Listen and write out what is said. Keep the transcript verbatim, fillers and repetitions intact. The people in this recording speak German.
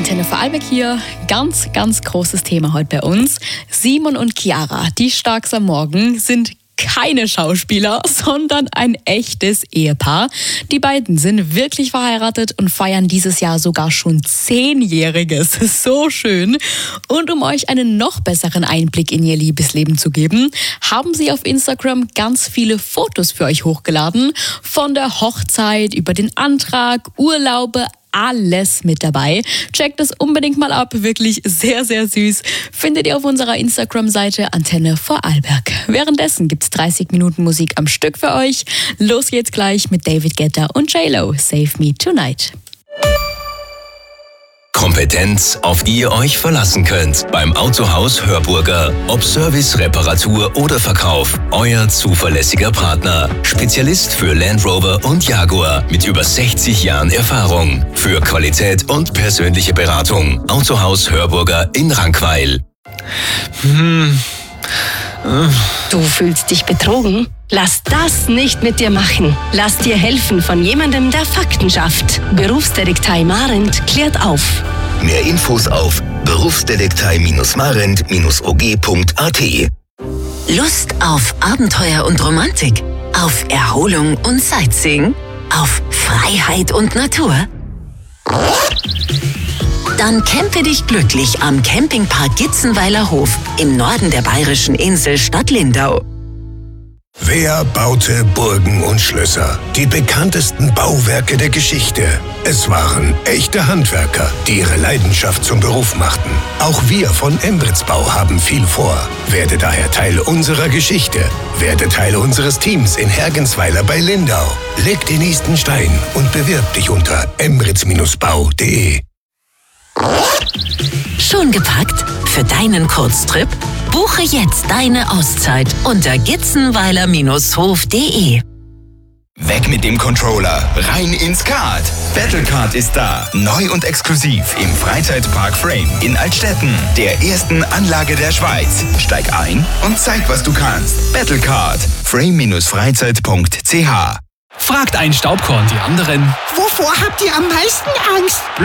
Antenne Vorarlberg hier. Ganz, ganz großes Thema heute bei uns. Simon und Chiara, die Starks am Morgen, sind keine Schauspieler, sondern ein echtes Ehepaar. Die beiden sind wirklich verheiratet und feiern dieses Jahr sogar schon Zehnjähriges. So schön. Und um euch einen noch besseren Einblick in ihr Liebesleben zu geben, haben sie auf Instagram ganz viele Fotos für euch hochgeladen. Von der Hochzeit über den Antrag, Urlaube, alles mit dabei. Checkt es unbedingt mal ab, wirklich sehr, sehr süß. Findet ihr auf unserer Instagram-Seite Antenne Vorarlberg. Währenddessen gibt's dreißig Minuten Musik am Stück für euch. Los geht's gleich mit David Guetta und J-Lo. Save Me Tonight. Kompetenz, auf die ihr euch verlassen könnt. Beim Autohaus Hörburger. Ob Service, Reparatur oder Verkauf. Euer zuverlässiger Partner. Spezialist für Land Rover und Jaguar. Mit über sechzig Jahren Erfahrung. Für Qualität und persönliche Beratung. Autohaus Hörburger in Rankweil. Hm. Du fühlst dich betrogen? Lass das nicht mit dir machen. Lass dir helfen von jemandem, der Fakten schafft. Berufsdetektei Marent klärt auf. Mehr Infos auf berufsdetektei marent o g punkt a t. Lust auf Abenteuer und Romantik? Auf Erholung und Sightseeing? Auf Freiheit und Natur? Dann campe dich glücklich am Campingpark Gitzenweiler Hof im Norden der bayerischen Insel Stadt Lindau. Wer baute Burgen und Schlösser? Die bekanntesten Bauwerke der Geschichte. Es waren echte Handwerker, die ihre Leidenschaft zum Beruf machten. Auch wir von Embritzbau haben viel vor. Werde daher Teil unserer Geschichte. Werde Teil unseres Teams in Hergensweiler bei Lindau. Leg den nächsten Stein und bewirb dich unter embritz bau punkt de. Schon gepackt? Für deinen Kurztrip? Buche jetzt deine Auszeit unter gitzenweiler Bindestrich hof punkt de. Weg mit dem Controller, rein ins Kart. Battlecard ist da. Neu und exklusiv im Freizeitpark Frame in Altstetten, der ersten Anlage der Schweiz. Steig ein und zeig, was du kannst. Battlecard. frame Bindestrich freizeit punkt c h. Fragt ein Staubkorn die anderen. Wovor habt ihr am meisten Angst?